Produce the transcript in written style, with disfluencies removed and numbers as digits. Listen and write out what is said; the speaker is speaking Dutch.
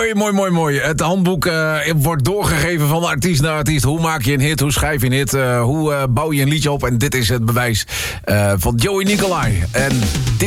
Mooi. Het handboek wordt doorgegeven van artiest naar artiest. Hoe maak je een hit? Hoe schrijf je een hit? Hoe bouw je een liedje op? En dit is het bewijs van Joey Nicolai. En dit